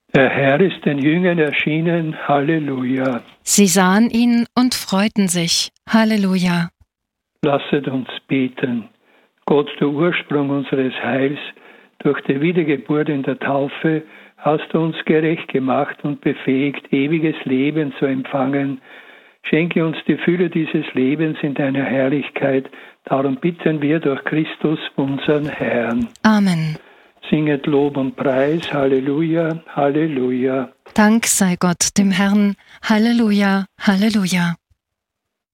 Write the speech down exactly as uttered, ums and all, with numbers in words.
Der Herr ist den Jüngern erschienen. Halleluja. Sie sahen ihn und freuten sich. Halleluja. Lasset uns beten. Gott, du Ursprung unseres Heils, durch die Wiedergeburt in der Taufe hast du uns gerecht gemacht und befähigt, ewiges Leben zu empfangen. Schenke uns die Fülle dieses Lebens in deiner Herrlichkeit. Darum bitten wir durch Christus, unseren Herrn. Amen. Singet Lob und Preis. Halleluja, Halleluja. Dank sei Gott dem Herrn. Halleluja, Halleluja.